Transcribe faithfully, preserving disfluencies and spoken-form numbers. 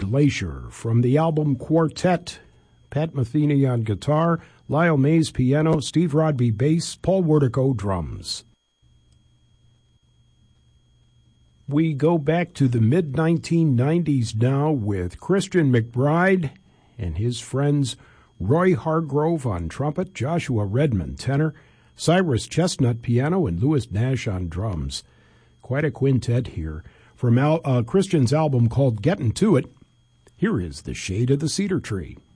Glacier from the album Quartet. Pat Metheny on guitar, Lyle Mays piano, Steve Rodby bass, Paul Wertico drums. We go back to the mid nineteen nineties now with Christian McBride and his friends Roy Hargrove on trumpet, Joshua Redmond tenor, Cyrus Chestnut piano, and Louis Nash on drums. Quite a quintet here. From Al, uh, Christian's album called Gettin' To It, here is The Shade of the Cedar Tree.